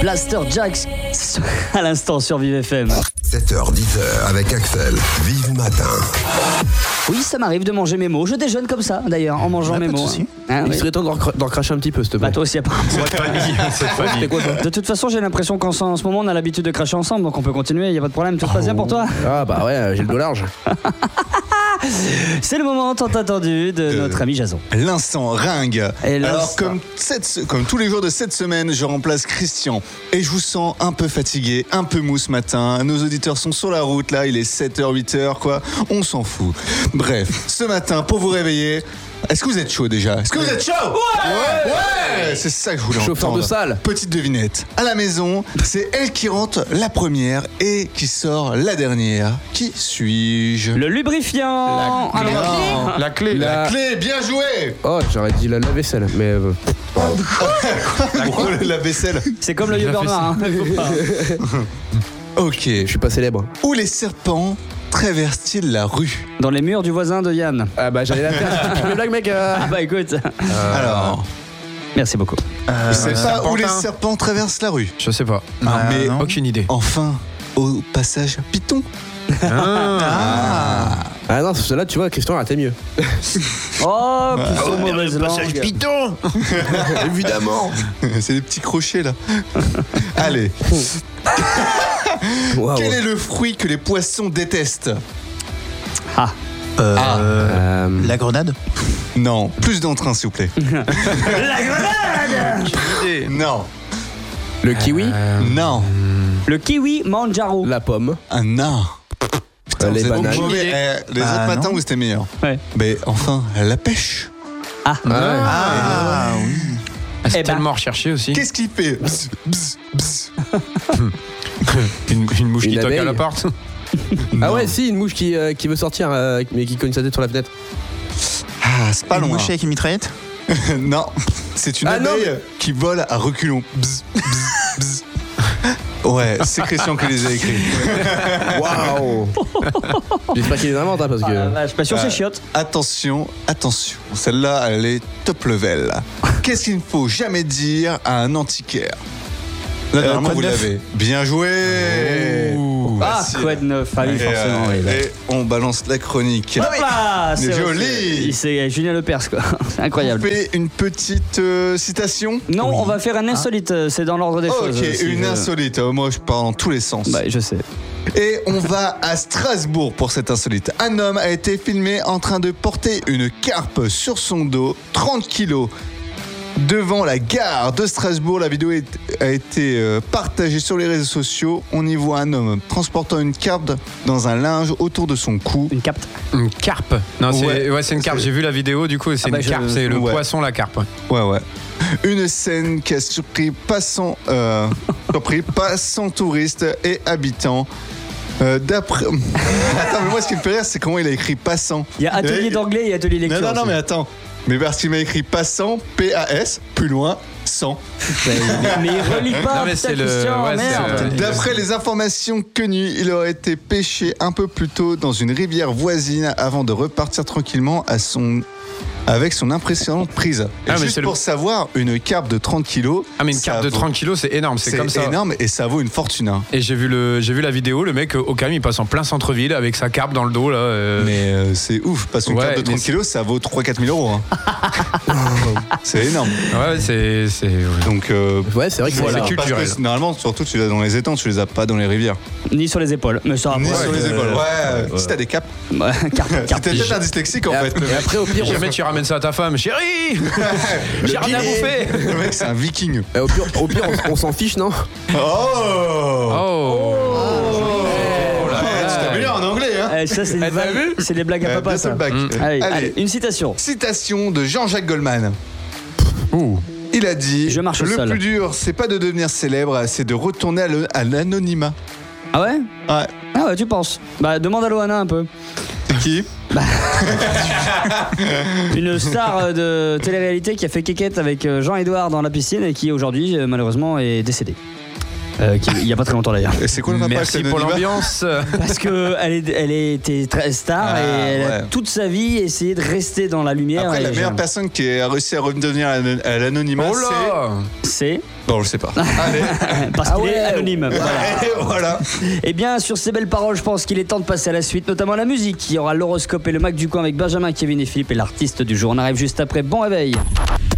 Blaster Jacks à l'instant sur Vive FM. 7h-10h avec Axel. Vive matin. Oui, ça m'arrive de manger mes mots. Je déjeune comme ça, d'ailleurs, en mangeant mes mots. Il serait temps d'en cracher un petit peu, s'il te plaît. Bah, toi aussi, apparemment. C'était quoi, toi ? De toute façon, j'ai l'impression qu'en ce moment, on a l'habitude de cracher ensemble, donc on peut continuer, il n'y a pas de problème. Tout se passe bien pour toi ? Ah, bah ouais, j'ai le dos large. C'est le moment tant attendu de notre ami Jason. L'instant ringue. Et Alors, comme tous les jours de cette semaine, je remplace Christian. Et je vous sens un peu fatigué, un peu mou ce matin. Nos auditeurs sont sur la route, là, il est 7h, 8h, quoi. On s'en fout. Bref, ce matin, pour vous réveiller, est-ce que vous êtes chaud déjà ? Est-ce que vous êtes chaud ? Ouais. C'est ça que je voulais entendre. Chauffeur de salle. Petite devinette. À la maison, c'est elle qui rentre la première et qui sort la dernière. Qui suis-je ? Le lubrifiant. La clé. La clé, bien joué. Oh, j'aurais dit la vaisselle, mais... La vaisselle. C'est comme le yoga noir. Ok. Je suis pas célèbre. Où les serpents traversent-ils la rue ? Dans les murs du voisin de Yann. Ah bah j'allais la faire. Tu fais blague, mec. Ah bah écoute. Alors, Merci beaucoup. c'est pas serpentin. où les serpents traversent la rue. Je sais pas. Mais Aucune idée. enfin, au passage Python. Ah non, celle-là, tu vois, Christian, elle t'es mieux. Oh, putain, mauvaise langue. Python. Évidemment. C'est des petits crochets là. Allez. Wow. Quel est le fruit que les poissons détestent ? La grenade. Non, plus d'entrain s'il vous plaît. La grenade. Non, Le kiwi, non, Le kiwi manjaro. la pomme, un nain. Putain, les vous êtes bananes. mauvais. Les autres matins, vous étiez meilleurs. Ouais. Mais enfin, la pêche. Ah oui. C'est Eh ben. tellement recherché aussi. Qu'est-ce qu'il fait ? Bzz, bzz, bzz. Une mouche Une qui toque à abeille. la porte. Ah ouais, si, une mouche qui veut sortir, mais qui cogne sa tête sur la fenêtre. Ah, c'est pas Une loin. mouche avec une mitraillette. Non, c'est une Ah, non, abeille qui vole à reculons. Bzz, bzz, bzz. Ouais, c'est Christian qui les a écrits. Waouh. J'espère qu'il les invente, hein, parce Ah, que... je suis pas sûr, c'est chiotte. Attention, attention. Celle-là, elle est top level. Qu'est-ce qu'il ne faut jamais dire à un antiquaire ? Là, normalement, quoi de vous neuf l'avez. Bien joué. Ah, Facile. quoi de neuf. Ah oui, forcément. Oui, bah. Et on balance la chronique. Hop là, c'est joli. C'est Julien Lepers, quoi. C'est On incroyable. fait une petite citation. Non, on va faire un insolite. C'est dans l'ordre des choses. Ok, si une je- insolite. Moi, je pars dans tous les sens. Bah, je sais. Et on va à Strasbourg pour cette insolite. Un homme a été filmé en train de porter une carpe sur son dos, 30 kilos. Devant la gare de Strasbourg, la vidéo a été partagée sur les réseaux sociaux. On y voit un homme transportant une carpe dans un linge autour de son cou. Une capte. Une carpe. Non, Ouais. c'est une carpe. J'ai vu la vidéo, du coup, c'est Ah bah, une carpe. C'est le ouais. poisson, la carpe. Ouais. Une scène qui a surpris passants touristes et habitants. D'après. Attends, mais moi, ce qui me fait rire, c'est comment il a écrit passant. Il y a atelier Et- d'anglais et atelier lecture. Non, aussi. mais attends. Mais parce qu'il m'a écrit passant, P-A-S, plus loin, 100. Mais il relit pas. Non, mais putain, c'est le- Christian, ouais, c'est merde. le- D'après les informations connues, il aurait été pêché un peu plus tôt dans une rivière voisine avant de repartir tranquillement avec son impressionnante prise. Et Ah, mais juste c'est le- pour savoir, une carpe de 30 kilos. Ah, mais une ça carpe de vaut- 30 kilos, c'est énorme. C'est comme ça. énorme et ça vaut une fortune. Hein. Et j'ai vu la vidéo, le mec au calme, il passe en plein centre-ville avec sa carpe dans le dos là. Mais c'est ouf, parce qu'une Ouais, carpe de 30 mais kilos, ça vaut 3-4 000 euros. Hein. C'est énorme. Ouais, c'est. Donc, Ouais, c'est vrai que Voilà. c'est... C'est culturel. parce que normalement, surtout, tu l'as dans les étangs, tu les as pas dans les rivières. Ni sur les épaules. Mais ça, Ni après, sur les épaules. Ouais, si t'as des capes. Carte. C'était peut-être un dyslexique en Et fait. après, et après, au pire, Jamais tu ramènes ça à ta femme, chérie. J'ai rien à bouffer. Le mec, c'est un viking. au pire, on s'en fiche, non ? Oh, Oh. Tu t'améliores en anglais, hein. Ça, c'est une vanne. C'est des blagues à papa, Bientôt ça. le bac. Allez, une citation. Citation de Jean-Jacques Goldman. Il a dit Je marche le seul. plus dur, c'est pas de devenir célèbre, c'est de retourner à l'anonymat. Ah ouais? Ouais. Ah ouais, tu penses. Bah, demande à Loana un peu. C'est qui? Une star de télé-réalité qui a fait quéquette avec Jean-Édouard dans la piscine et qui aujourd'hui, malheureusement, est décédée. Il y a pas très longtemps d'ailleurs. Et c'est quoi le rapport Merci avec pour l'anonymat? l'ambiance. Parce que elle était très star et elle a toute sa vie essayé de rester dans la lumière. Après, et la meilleure personne qui a réussi à redevenir à l'anonymat, Oh là c'est Bon, je sais pas. Allez. parce qu'il est anonyme. Voilà. Et voilà. Et bien, sur ces belles paroles, je pense qu'il est temps de passer à la suite, notamment la musique. Il y aura l'horoscope et le Mac du coin avec Benjamin, Kevin et Philippe et l'artiste du jour. On arrive juste après. Bon réveil.